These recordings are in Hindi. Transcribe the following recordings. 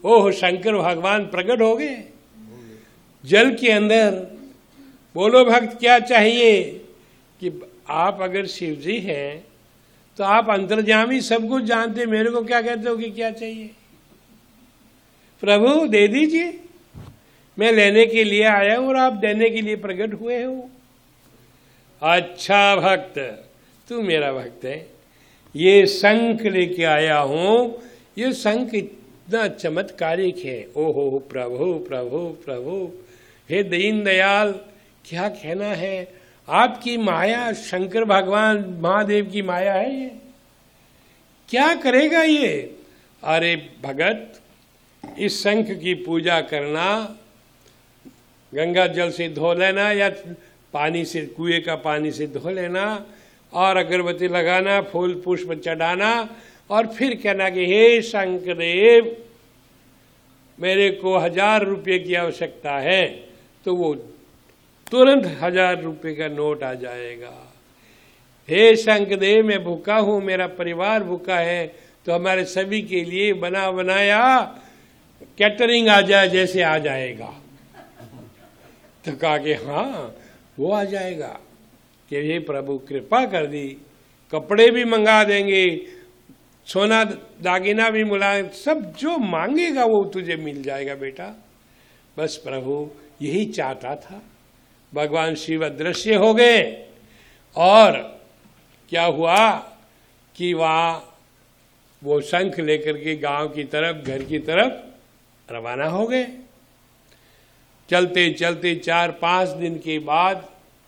ओह शंकर भगवान प्रकट हो गए जल के अंदर। बोलो भक्त क्या चाहिए कि आप अगर शिव जी हैं तो आप अंतर्यामी सब कुछ जानते, मेरे को क्या कहते हो कि क्या चाहिए? प्रभु दे दीजिए, मैं लेने के लिए आया हूं और आप देने के लिए प्रकट हुए हो। अच्छा भक्त, तू मेरा भक्त है, ये शंख लेके आया हूं, ये शंख इतना चमत्कारिक है। ओहो प्रभु प्रभु प्रभु, हे दीन दयाल, क्या कहना है, आपकी माया, शंकर भगवान महादेव की माया है ये, क्या करेगा ये? अरे भगत, इस शंख की पूजा करना, गंगा जल से धो लेना या पानी से, कुएं का पानी से धो लेना और अगरबत्ती लगाना, फूल पुष्प चढ़ाना और फिर कहना कि हे शंकरदेव, मेरे को 1000 रुपये की आवश्यकता है, तो वो तुरंत 1000 रुपये का नोट आ जाएगा। हे शंकरदेव, मैं भूखा हूं, मेरा परिवार भूखा है, तो हमारे सभी के लिए बना बनाया कैटरिंग आ जाए जैसे आ जाएगा। तो कहा कि हाँ वो आ जाएगा कि हे प्रभु कृपा कर दी, कपड़े भी मंगा देंगे, सोना दागिना भी मिला, सब जो मांगेगा वो तुझे मिल जाएगा बेटा। बस प्रभु यही चाहता था। भगवान शिव अदृश्य हो गए और क्या हुआ कि वहां वो शंख लेकर के गांव की तरफ, घर की तरफ रवाना हो गए। चलते चलते 4-5 दिन के बाद,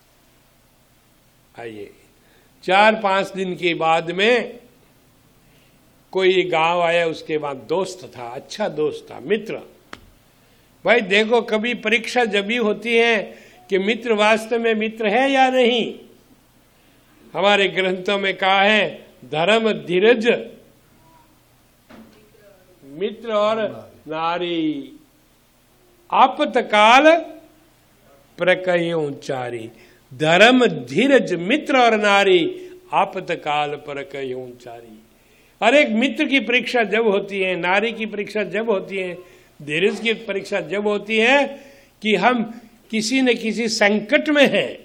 आइए 4-5 दिन के बाद में कोई गांव आया, उसके बाद दोस्त था, अच्छा दोस्त था, मित्र। भाई देखो, कभी परीक्षा जब भी होती है कि मित्र वास्तव में मित्र है या नहीं। हमारे ग्रंथों में कहा है धर्म धीरज मित्र और नारी, आपतकाल प्रकयोचारी। धर्म धीरज मित्र और नारी, आपतकाल प्रकयोचारी। हर एक मित्र की परीक्षा जब होती है, नारी की परीक्षा जब होती है, धीरज की परीक्षा जब होती है कि हम किसी न किसी संकट में हैं।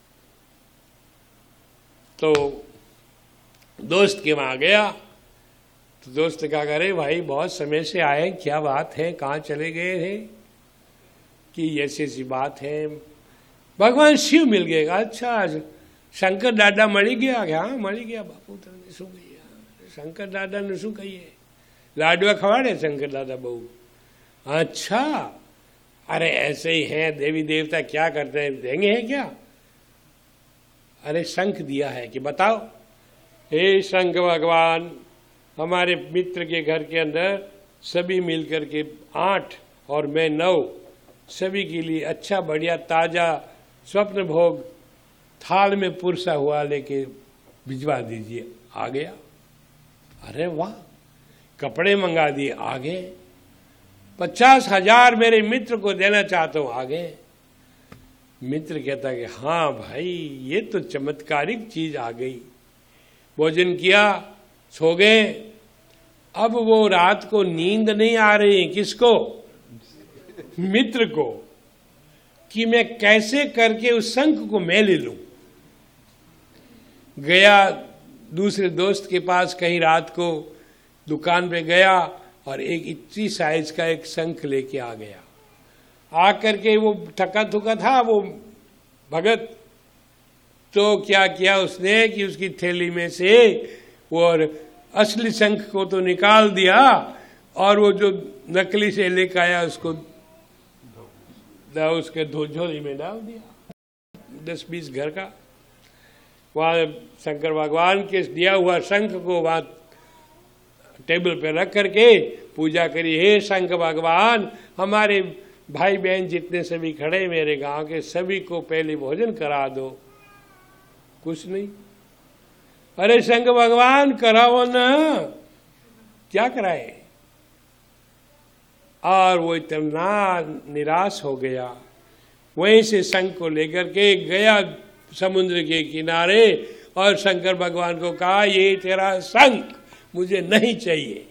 तो दोस्त के वहां गया तो दोस्त क्या करे, भाई बहुत समय से आए, क्या बात है, कहाँ चले गए थे? कि ऐसी ऐसी बात है, भगवान शिव मिल गए। अच्छा शंकर दादा मળી ગયા? हाँ मળી ગયા बापू, तने શું કહીએ? शंकर दादा ने શું कहिए, लाडवा खवाड़े शंकर दादा बहू। अच्छा, अरे ऐसे ही हैं देवी देवता, क्या करते हैं, देंगे हैं क्या? अरे शंख दिया है कि बताओ। हे शंख भगवान, हमारे मित्र के घर के अंदर सभी मिलकर के 8 और मैं 9, सभी के लिए अच्छा बढ़िया ताजा स्वप्न भोग थाल में पुरसा हुआ लेके भिजवा दीजिए। आ गया। अरे वाह, कपड़े मंगा दिए, आ गए। 50,000 मेरे मित्र को देना चाहता हूं, आ गए। मित्र कहता कि हाँ भाई, ये तो चमत्कारिक चीज आ गई। भोजन किया, सो गए। अब वो रात को नींद नहीं आ रही, किसको? मित्र को, कि मैं कैसे करके उस शंख को मैं ले लूं। गया दूसरे दोस्त के पास, कहीं रात को दुकान पे गया और एक इतनी साइज का एक शंख लेके आ गया। आकर के वो थका थुका था वो भगत, तो क्या किया उसने कि उसकी थैली में से वो असली शंख को तो निकाल दिया और वो जो नकली से लेकर आया उसको उसके झोली में डाल दिया। 10-20 घर का वहां शंकर भगवान के दिया हुआ शंख को वहां टेबल पे रख करके पूजा करी। हे शंकर भगवान, हमारे भाई बहन जितने सभी खड़े मेरे गांव के, सभी को पहले भोजन करा दो। कुछ नहीं। अरे शंकर भगवान कराओ ना, क्या कराए? और वो इतना निराश हो गया। वहीं से शंख को लेकर के गया समुद्र के किनारे और शंकर भगवान को कहा, ये तेरा शंख मुझे नहीं चाहिए।